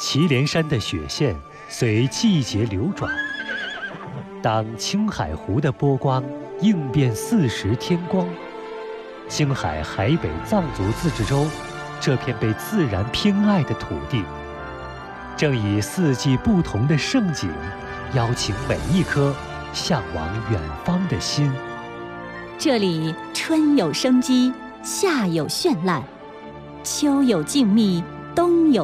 祁连山的雪线随季节流转，当青海湖的波光映遍40天光，青海海北藏族自治州这片被自然偏爱的土地，正以4季不同的盛景，邀请每一颗向往远方的心。 这里春有生机，夏有绚烂，秋有静谧，冬有